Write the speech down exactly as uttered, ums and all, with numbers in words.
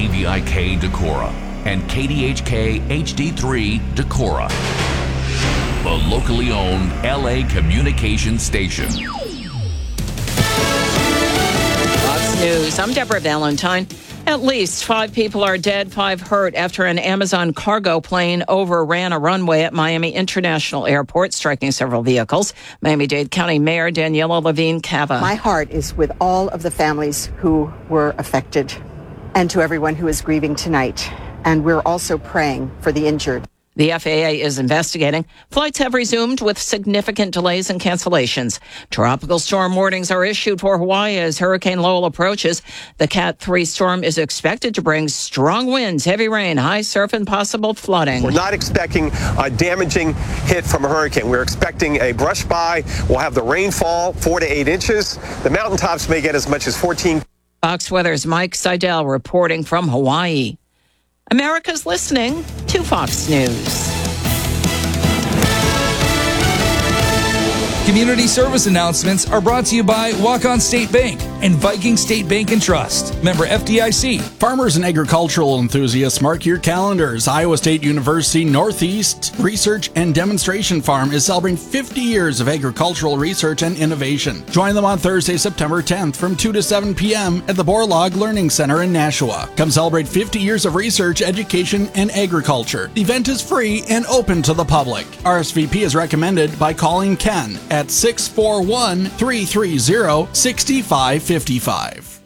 K V I K Decorah and K D H K H D three Decorah, the locally owned L A communications station. Fox News. I'm Deborah Valentine. At least five people are dead, five hurt after an Amazon cargo plane overran a runway at Miami International Airport, striking several vehicles. Miami-Dade County Mayor Daniela Levine Cava. My heart is with all of the families who were affected and to everyone who is grieving tonight. And we're also praying for the injured. The F A A is investigating. Flights have resumed with significant delays and cancellations. Tropical storm warnings are issued for Hawaii as Hurricane Lowell approaches. The Cat three storm is expected to bring strong winds, heavy rain, high surf, and possible flooding. We're not expecting a damaging hit from a hurricane. We're expecting a brush by. We'll have the rainfall, four to eight inches. The mountaintops may get as much as fourteen. Fox Weather's Mike Seidel reporting from Hawaii. America's listening to Fox News. Community service announcements are brought to you by Walk-On State Bank and Viking State Bank and Trust. Member F D I C. Farmers and agricultural enthusiasts, mark your calendars. Iowa State University Northeast Research and Demonstration Farm is celebrating fifty years of agricultural research and innovation. Join them on Thursday, September tenth from two to seven p.m. at the Borlaug Learning Center in Nashua. Come celebrate fifty years of research, education, and agriculture. The event is free and open to the public. R S V P is recommended by calling Ken at six four one, three three zero, six five five five.